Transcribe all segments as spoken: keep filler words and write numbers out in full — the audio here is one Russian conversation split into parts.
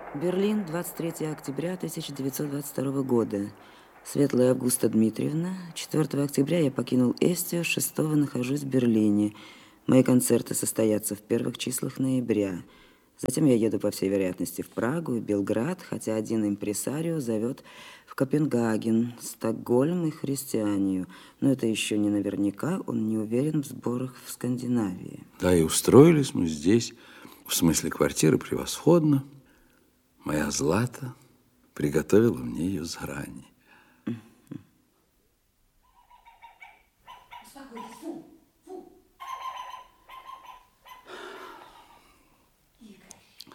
Берлин, двадцать третьего октября тысяча девятьсот двадцать второго года. Светлая Августа Дмитриевна. четвёртого октября я покинул Эстию, шестого нахожусь в Берлине. Мои концерты состоятся в первых числах ноября. Затем я еду, по всей вероятности, в Прагу и Белград, хотя один импресарио зовет в Копенгаген, Стокгольм и Христианию. Но это еще не наверняка, он не уверен в сборах в Скандинавии. Да, и устроились мы здесь, в смысле квартиры, превосходно. Моя Злата приготовила мне ее заранее. Успокойтесь, фу, фу. Игорь,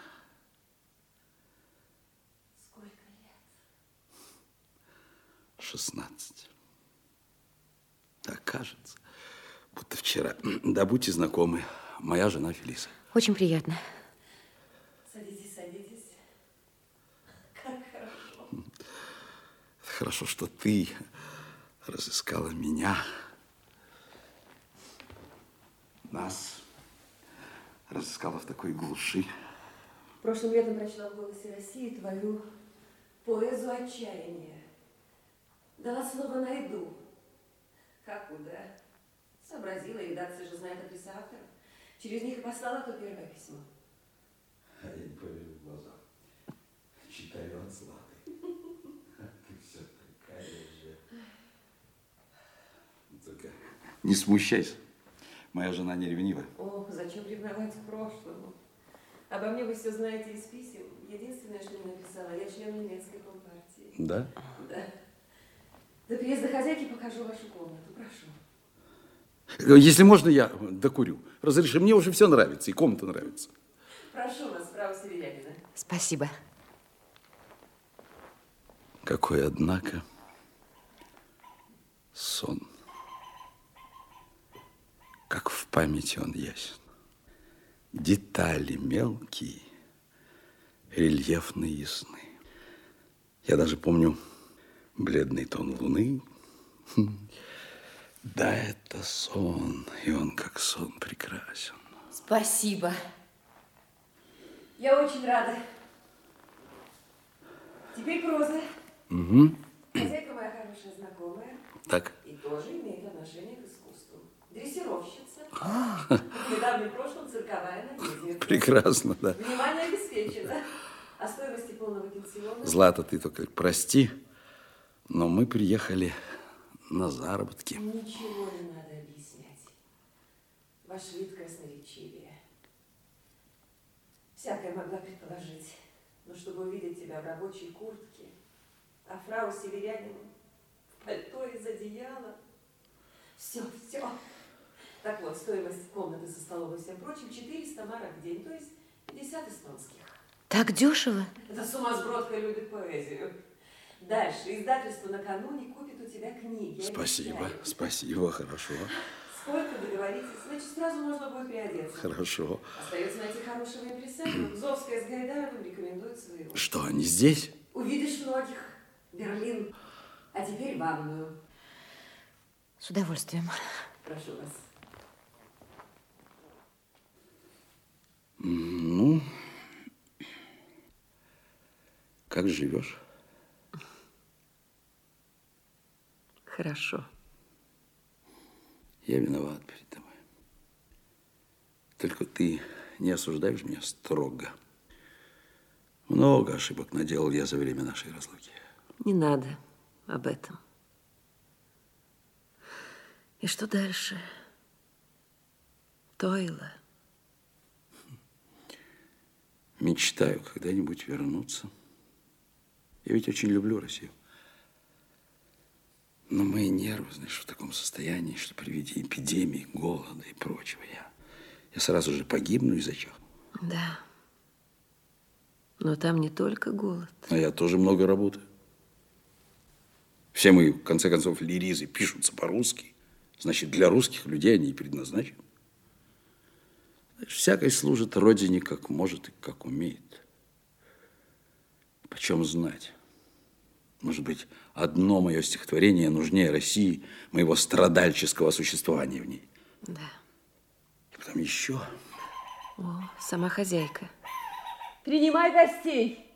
сколько лет? шестнадцать. Так кажется, будто вчера. Да, будьте знакомы, моя жена Фелиса. Очень приятно. Садитесь, садитесь. Как хорошо. Хорошо, что ты разыскала меня. Нас разыскала в такой глуши. Прошлым летом прочла в «Голосе России» твою поэзу отчаяния. Дала слово «найду». Как куда? Сообразила, и редакция же знает адреса автора. Через них и послала то первое письмо. А я не поверю в глаза. Читаю от Златы. Ты все такая же. Только не смущайся. Моя жена не ревнива. О, зачем ревновать к прошлому? Обо мне вы все знаете из писем. Единственное, что не написала, я член немецкой компартии. Да? Да. До приезда хозяйки покажу вашу комнату. Прошу. Если можно, я докурю. Разреши, мне уже все нравится, и комната нравится. Прошу вас, право северянина. Спасибо. Какой, однако, сон. Как в памяти он ясен. Детали мелкие, рельефные, ясны. Я даже помню бледный тон луны. Да, это сон, и он как сон прекрасен. Спасибо. Я очень рада. Теперь проза. Угу. Хозяйка моя хорошая знакомая. Так. И тоже имеет отношение к искусству. Дрессировщица. В недавнем прошлом цирковая наездница. Прекрасно, да. Внимание обеспечено. О стоимости полного пенсиона. Злата, ты только прости, но мы приехали на заработки. Ничего не надо объяснять. Ваш вид красноречивее. Всякое могла предположить. Но чтобы увидеть тебя в рабочей куртке, а фрау северянину в пальто из одеяла. Все, все. Так вот, стоимость комнаты со столовой и всем прочим четыреста марок в день, то есть пятьдесят эстонских. Так дешево? Это сумасбродка любит поэзию. Дальше. Издательство накануне купит у тебя книги. Спасибо, спасибо, хорошо. Сколько договоритесь, значит, сразу можно будет приодеться. Хорошо. Остается найти хорошего импресарио. Зовская с Гайдаровым рекомендуют своего. Что, они здесь? Увидишь многих. Берлин. А теперь ванную. С удовольствием. Прошу вас. Ну, как живешь? Хорошо. Я виноват перед тобой. Только ты не осуждаешь меня строго. Много ошибок наделал я за время нашей разлуки. Не надо об этом. И что дальше? Тойло. Мечтаю когда-нибудь вернуться. Я ведь очень люблю Россию. Но мои нервы, знаешь, в таком состоянии, что при виде эпидемии, голода и прочего я, я сразу же погибну и зачахну. Да. Но там не только голод. А я тоже много работаю. Все мы, в конце концов, лиризы пишутся по-русски. Значит, для русских людей они и предназначены. Знаешь, всякий служит Родине как может и как умеет. Почем знать? Может быть, одно мое стихотворение нужнее России, моего страдальческого существования в ней. Да. И потом еще. О, сама хозяйка. Принимай гостей.